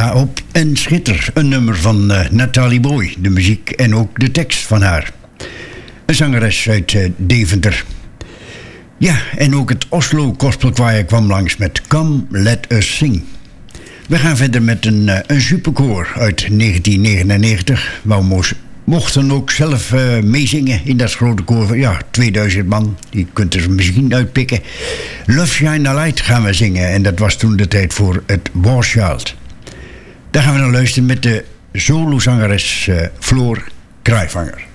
Sta op en schitter. Een nummer van Nathalie Boy. De muziek en ook de tekst van haar. Een zangeres uit Deventer. Ja, en ook het Oslo Gospel Choir kwam langs met Come Let Us Sing. We gaan verder met een superkoor uit 1999. We mochten ook zelf meezingen in dat grote koor. Ja, 2000 man. Die kunt er misschien uitpikken. Love Shine a Light gaan we zingen. En dat was toen de tijd voor het War Child. Daar gaan we naar luisteren met de solozangeres Floor Kraaivanger.